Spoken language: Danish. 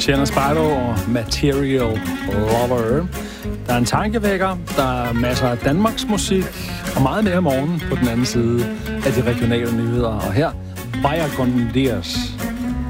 Tjener Sparrow og Material Lover. Der er en tankevækker, der er masser af Danmarks musik, og meget mere om morgenen på den anden side af de regionale nyheder. Og her, Bayer Gondias.